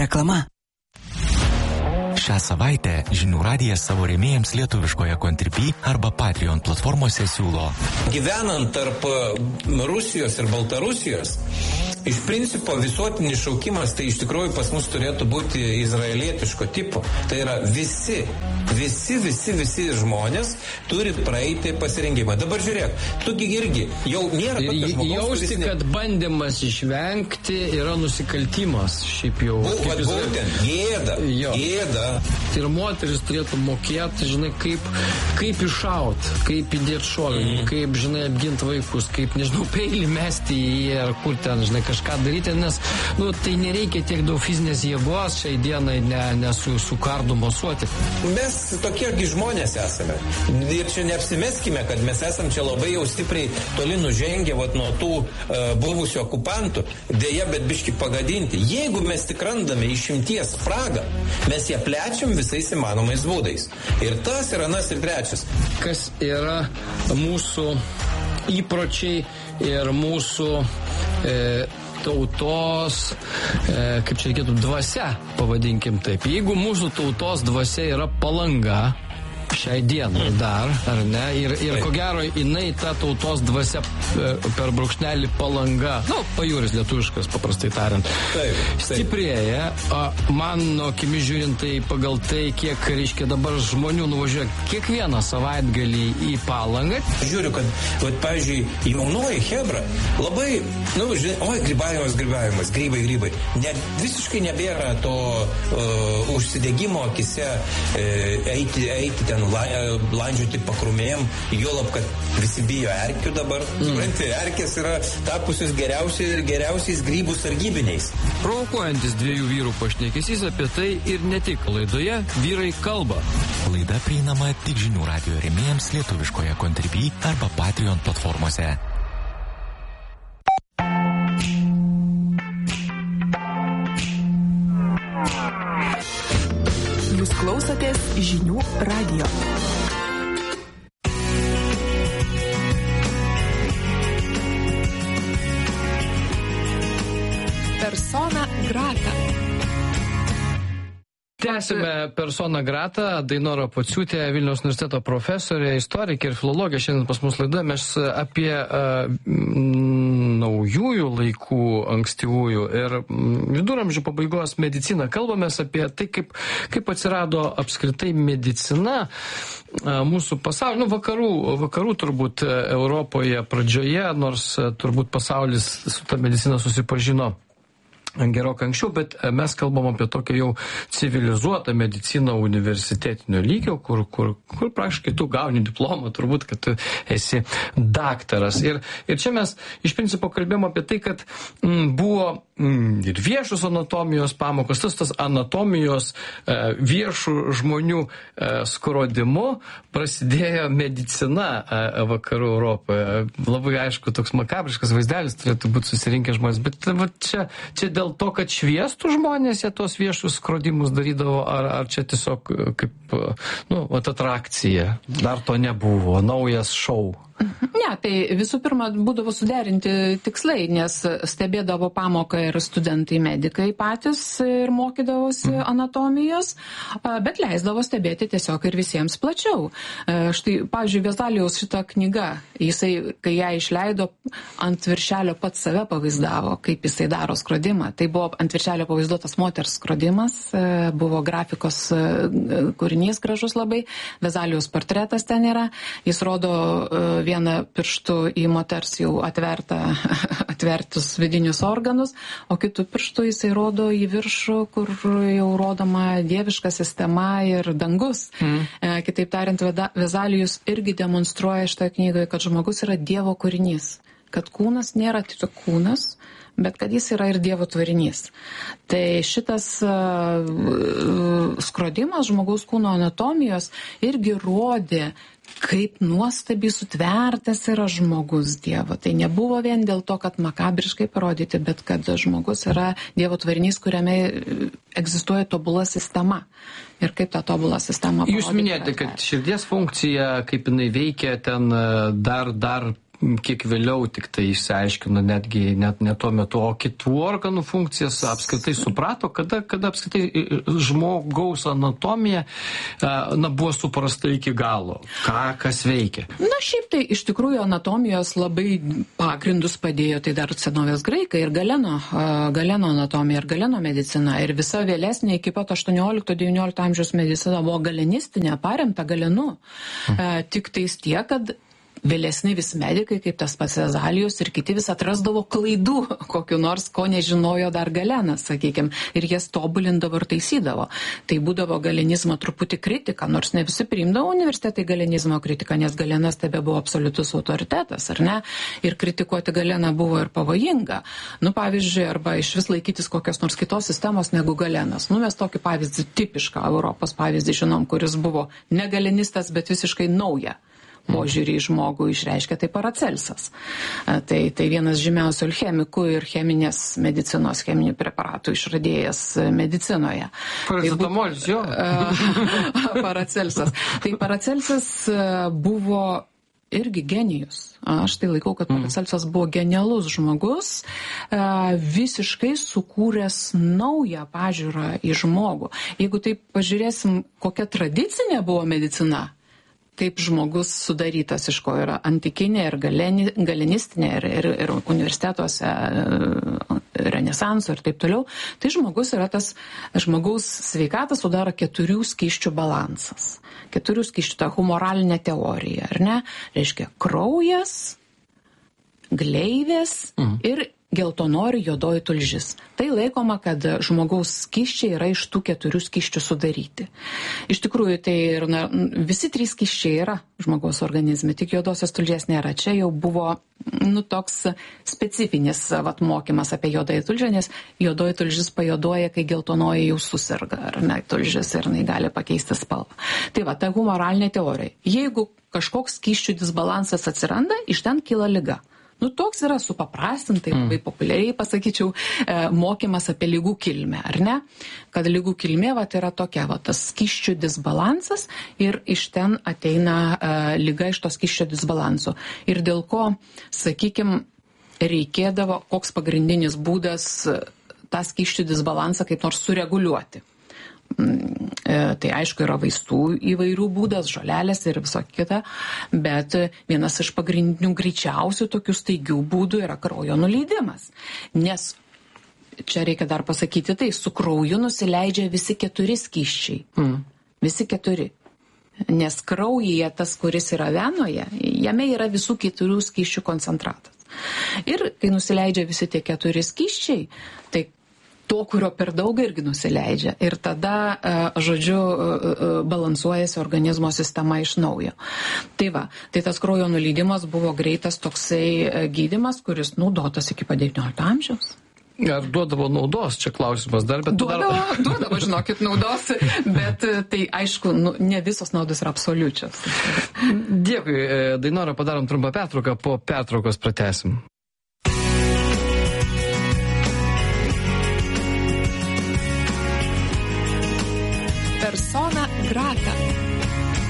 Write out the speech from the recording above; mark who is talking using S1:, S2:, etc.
S1: Reklama.
S2: Šią savaitę Žinių radijas savo rėmėjams lietuviškoje Contribui arba Patreon platformose siūlo.
S3: Gyvenant tarp Rusijos ir Baltarusijos, iš principo visuotinis šaukimas tai iš tikrųjų pas mus turėtų būti izraelietiško tipo. Tai yra visi žmonės turi praeiti pasirengimą. Dabar žiūrėk, tugi irgi jau nėra tokio žmogaus.
S4: Jausti, kad bandymas išvengti yra nusikaltimas šiaip jau.
S3: Būtent, gėda.
S4: Ir moteris turėtų mokėti, žinai, kaip iššaut, kaip įdėti šovinį, kaip, žinai, apginti vaikus, kaip, nežinau, peilį mesti į jį ar kur ten, žinai, kažką daryti, nes, tai nereikia tiek daug fizinės jėgos šiai dienai su kardu mosuoti.
S3: Mes tokiegi žmonės esame. Ir čia neapsimeskime, kad mes esam čia labai jau stipriai toli nužengę nuo tų buvusių okupantų. Deja, bet biški pagadinti. Jeigu mes tik randame išimties spragą, mes ją plečiam visais įmanomais būdais. Ir tas ir anas ir trečias.
S4: Kas yra mūsų įpročiai ir mūsų tautos, kaip čia reikėtų, dvasia, pavadinkim taip. Jeigu mūsų tautos dvasia yra Palanga, šiai dienai dar, ar ne? Ir ko gero, jinai ta tautos dvasia per brūkšnelį Palanga, pajūris lietuviškas, paprastai tariant, stiprėja. Mano akimis žiūrint, tai pagal tai, kiek, reiškia, dabar žmonių nuvažiuoja kiekvieną savaitgalį į Palangą.
S3: Žiūriu, kad, pavyzdžiui, jaunoji hebra labai, grybavimas, grybai. Visiškai nebėra to užsidegimo akise eiti ten landžioti pakrumėjom, juolab, kad visi bijo erkių dabar. Supranti, erkės yra tapusios geriausiais grybų sargybiniais.
S4: Provokuojantis dviejų vyrų pašnekesys apie tai ir ne tik. Laidoje Vyrai kalba.
S2: Laida prieinama tik Žinių radijo rėmėjams lietuviškoje Contribui arba Patreon platformose.
S1: Jūs klausotės Žinių radijo. Persona grata.
S4: Tęsime Persona grata. Dainora Pociūtė, Vilniaus universiteto profesorė, istorikė ir filologė. Šiandien pas mus laidoje mes apie naujųjų laikų, ankstyvųjų ir viduramžių pabaigos mediciną kalbamės apie tai, kaip atsirado apskritai medicina mūsų pasaulio, vakarų turbūt Europoje pradžioje, nors turbūt pasaulis su ta medicina susipažino gerokai anksčiau, bet mes kalbam apie tokią jau civilizuotą mediciną universitetinio lygio, kur praktiškai tu gauni diplomą, turbūt, kad tu esi daktaras. Ir čia mes iš principo kalbėjom apie tai, kad buvo ir viešos anatomijos pamokos, tas anatomijos viešų žmonių skrodimu prasidėjo medicina vakarų Europoje. Labai aišku, toks makabriškas vaizdelis turėtų būti susirinkę žmonės, bet čia dėl to, kad šviestų žmonės, jie tos viešus skrodimus darydavo, ar čia tiesiog kaip, atrakcija, dar to nebuvo, naujas šou.
S5: Ne, tai visų pirma būdavo suderinti tikslai, nes stebėdavo pamoką ir studentai medikai patys ir mokydavosi anatomijos, bet leisdavo stebėti tiesiog ir visiems plačiau. Štai, pavyzdžiui, Vezalijaus šita knyga, jisai, kai ją išleido, ant viršelio pats save pavaizdavo, kaip jisai daro skrodimą. Tai buvo ant viršelio pavaizduotas moters skrodimas, buvo grafikos kūrinys gražus labai, Vezalijaus portretas ten yra, jis rodo vieną pirštų į moters jau atvertus vidinius organus, o kitų pirštų jisai rodo į viršų, kur jau rodoma dieviška sistema ir dangus. Kitaip tariant, Vezalijus irgi demonstruoja šitoje knygoje, kad žmogus yra Dievo kūrinys, kad kūnas nėra tik kūnas, bet kad jis yra ir Dievo tvarinys. Tai šitas skrodimas žmogaus kūno anatomijos irgi rodė, kaip nuostabiai sutvertas yra žmogus Dievo. Tai nebuvo vien dėl to, kad makabriškai parodyti, bet kad žmogus yra Dievo tvarinys, kuriame egzistuoja tobula sistema. Ir kaip tą tobulą sistemą parodyti.
S4: Jūs minėjote, kad širdies funkcija, kaip jinai veikia ten dar kiek vėliau tik tai išsiaiškino, netgi net ne tuo metu, o kitų organų funkcijas apskritai suprato, kada apskritai žmogaus anatomija buvo suprasta iki galo, kas veikia.
S5: Na, šiaip tai iš tikrųjų anatomijos labai pagrindus padėjo tai dar senovės graikai ir Galeno anatomija ir Galeno medicina ir visa vėlesnė iki pat 18-19 amžiaus medicina buvo galenistinė, paremta Galenu. Tik tais tiek, kad vėlesni vis medikai, kaip tas pats Vezalijus ir kiti vis atrasdavo klaidų, kokiu nors, ko nežinojo dar Galenas, sakykime, ir jas tobulindavo ir taisydavo. Tai būdavo galenizmo truputį kritika, nors ne visi priimdavo universitetai galenizmo kritiką, nes Galenas tebe buvo absoliutus autoritetas, ar ne? Ir kritikuoti Galeną buvo ir pavojinga. Nu, pavyzdžiui, arba iš vis laikytis kokios nors kitos sistemos negu Galenas. Nu, mes tokį pavyzdį, tipišką Europos pavyzdį žinom, kuris buvo ne galenistas, bet visiškai nauja požiūrį į žmogų išreiškia, tai Paracelsas. Tai vienas žymiausių alchemikų ir cheminės medicinos, cheminių preparatų išradėjas medicinoje.
S4: Paracetamolis, jo.
S5: Paracelsas. Tai Paracelsas buvo irgi genijus. Aš tai laikau, kad Paracelsas buvo genialus žmogus, visiškai sukūręs naują pažiūrą į žmogų. Jeigu taip pažiūrėsim, kokia tradicinė buvo medicina, kaip žmogus sudarytas, iš ko yra antikinė ir galenistinė ir universitetuose renesanso ir taip toliau, tai žmogus yra tas, žmogaus sveikatą sudaro 4 skysčių balansas. 4 skysčių, ta humoralinė teorija, ar ne? Reiškia kraujas, gleivės ir geltonori juodoji tulžis. Tai laikoma, kad žmogaus skysčiai yra iš tų 4 skysčių sudaryti. Iš tikrųjų, tai ir, visi 3 skysčiai yra žmogaus organizme, tik juodosios tulžies nėra. Čia jau buvo toks specifinis mokymas apie juodąją tulžę, nes juodoji tulžis pajuodoja, kai geltonoji jau susirga, ar ne, tulžis ir jinai gali pakeisti spalvą. Tai va, ta humoralinė teorija. Jeigu kažkoks skysčių disbalansas atsiranda, iš ten kyla liga. Toks yra supaprastintai, labai populiariai pasakyčiau, mokymas apie lygų kilmę, ar ne? Kad lygų kilmė yra tokia, tas skysčių disbalansas ir iš ten ateina liga iš to skysčio disbalanso. Ir dėl ko, sakykime, reikėdavo, koks pagrindinis būdas tą skysčių disbalansą kaip nors sureguliuoti. Tai aišku yra vaistų įvairių būdas, žolelės ir viso kita, bet vienas iš pagrindinių greičiausių tokių staigių būdų yra kraujo nuleidimas. Nes čia reikia dar pasakyti, tai su krauju nusileidžia visi 4 skysčiai. Visi 4. Nes kraujyje tas, kuris yra venoje, jame yra visų 4 skysčių koncentratas. Ir kai nusileidžia visi tie 4 skysčiai, tai to, kurio per daug irgi nusileidžia. Ir tada, balansuojasi organizmo sistema iš naujo. Tai va, tai tas kraujo nuleidimas buvo greitas toksai gydymas, kuris naudotas iki pat 19 amžiaus.
S4: Ar duodavo naudos, čia klausimas dar, bet...
S5: Duodavo, žinokit, naudos, bet tai aišku, ne visos naudos yra absoliučios.
S4: Dėkui, Dainora, padarom trumpą pertrauką, po pertraukos pratęsim.
S1: Persona grata.